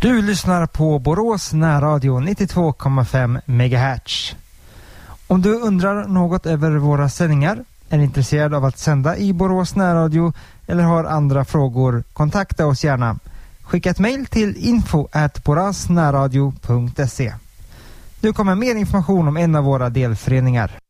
Du lyssnar på Borås närradio 92,5 MHz. Om du undrar något över våra sändningar, är intresserad av att sända i Borås närradio eller har andra frågor, kontakta oss gärna. Skicka ett mejl till info@borasnärradio.se. Nu kommer mer information om en av våra delföreningar.